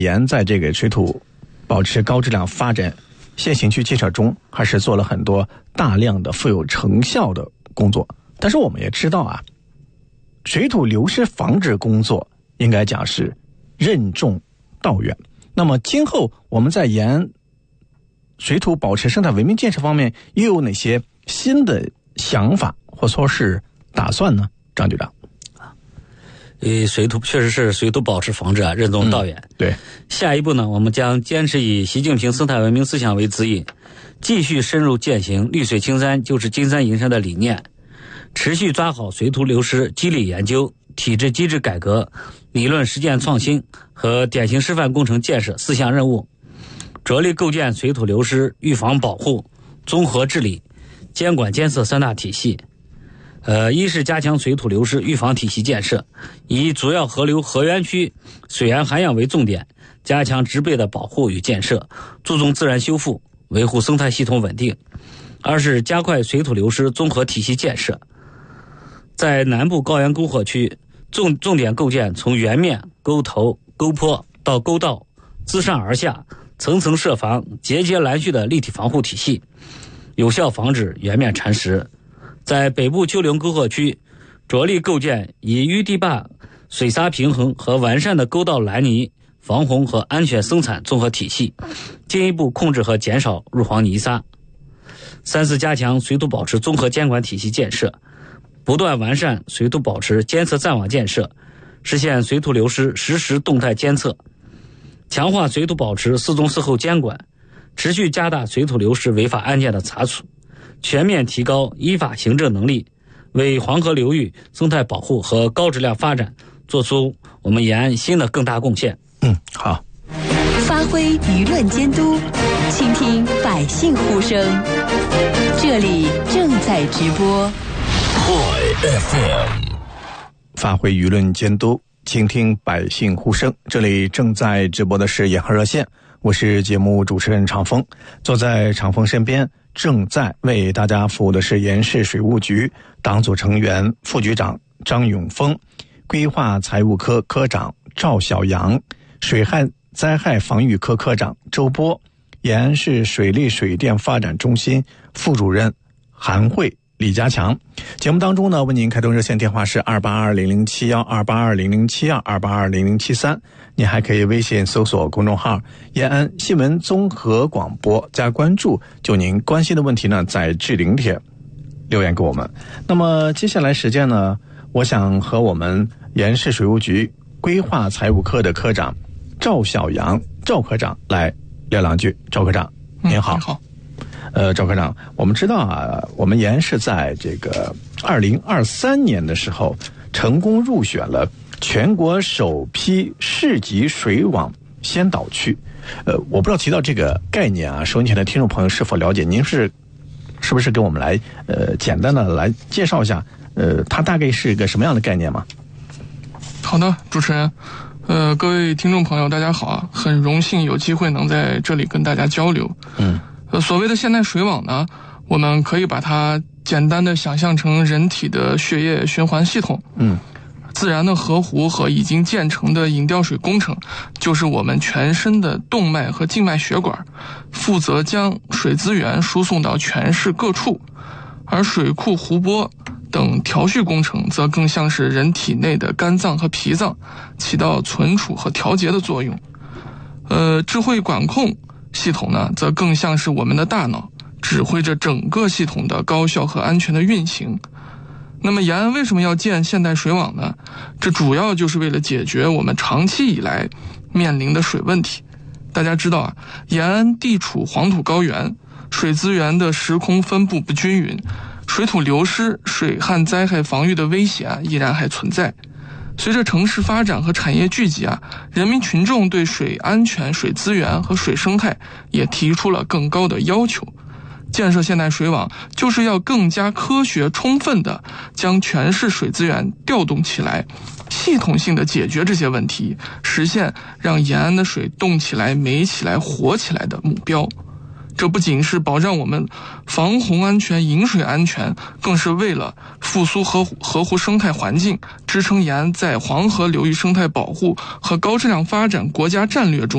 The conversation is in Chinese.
沿在这个水土保持高质量发展现行区建设中，还是做了很多大量的富有成效的工作。但是我们也知道啊，水土流失防治工作应该讲是任重道远。那么今后我们在沿水土保持生态文明建设方面又有哪些新的想法或说是打算呢？张局长。 水土确实是水土保持防治啊，任重道远。 对， 下一步呢，我们将坚持以习近平生态文明思想为指引，继续深入践行绿水青山就是金山银山的理念，持续抓好水土流失机理研究、体制机制改革、理论实践创新和典型示范工程建设4项任务，着力构建水土流失预防保护、综合治理、监管监测3大体系。一是加强水土流失预防体系建设，以主要河流河源区水源涵养为重点，加强植被的保护与建设，注重自然修复，维护生态系统稳定。二是加快水土流失综合体系建设，在南部高原沟壑区重点构建从源面、沟头、沟坡到沟道自上而下层层设防、节节拦蓄的立体防护体系，有效防止源面蚕食。在北部丘陵沟壑区着力构建以淤堤坝、水沙平衡和完善的沟道拦泥、防洪和安全生产综合体系，进一步控制和减少入黄泥沙。三是加强水土保持综合监管体系建设，不断完善水土保持监测站网建设，实现水土流失实时动态监测，强化水土保持事中事后监管，持续加大水土流失违法案件的查处，全面提高依法行政能力，为黄河流域生态保护和高质量发展做出我们延安新的更大贡献。 好。 发挥舆论监督，倾听百姓呼声。这里正在直播。 FM 发挥舆论监督，倾听百姓呼声。这里正在直播的是延安热线，我是节目主持人常峰，坐在常峰身边正在为大家服务的是延安市水务局党组成员、副局长张永峰，规划财务科科长赵小阳，水害灾害防御科科长周波，延安市水利水电发展中心副主任韩慧、李家强。节目当中呢，为您开通热线电话是2820071、2820072、2820073。您还可以微信搜索公众号延安新闻综合广播加关注，就您关心的问题呢，在置顶帖留言给我们。那么接下来时间呢，我想和我们延安市水务局规划财务科的科长赵小阳赵科长来聊两句。赵科长您好。 你好。 赵科长，我们知道啊，我们延安是在这个2023年的时候成功入选了全国首批市级水网先导区。我不知道提到这个概念啊，收音前的听众朋友是否了解？您是不是给我们来简单的来介绍一下它大概是一个什么样的概念吗？ 好的，主持人。各位听众朋友大家好啊，很荣幸有机会能在这里跟大家交流。所谓的现代水网呢，我们可以把它简单的想象成人体的血液循环系统。自然的河湖和已经建成的引调水工程，就是我们全身的动脉和静脉血管，负责将水资源输送到全市各处。而水库、湖泊等调蓄工程则更像是人体内的肝脏和脾脏，起到存储和调节的作用。智慧管控系统呢，则更像是我们的大脑，指挥着整个系统的高效和安全的运行。那么延安为什么要建现代水网呢？这主要就是为了解决我们长期以来面临的水问题。大家知道啊，延安地处黄土高原，水资源的时空分布不均匀，水土流失、水旱灾害防御的威胁啊，依然还存在。随着城市发展和产业聚集啊，人民群众对水安全、水资源和水生态也提出了更高的要求。建设现代水网就是要更加科学充分地将全市水资源调动起来，系统性地解决这些问题，实现让延安的水动起来、美起来、活起来的目标。这不仅是保障我们防洪安全、饮水安全，更是为了复苏河湖生态环境，支撑延安在黄河流域生态保护和高质量发展国家战略中